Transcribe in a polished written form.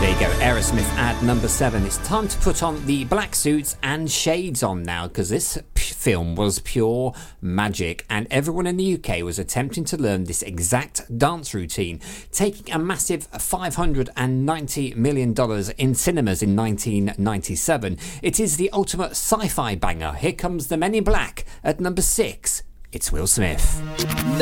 There you go, Aerosmith at number 7. It's time to put on the black suits and shades on now, because this film was pure magic, and everyone in the UK was attempting to learn this exact dance routine, taking a massive $590 million in cinemas in 1997. It is the ultimate sci-fi banger. Here comes The Men in Black at number 6. It's Will Smith.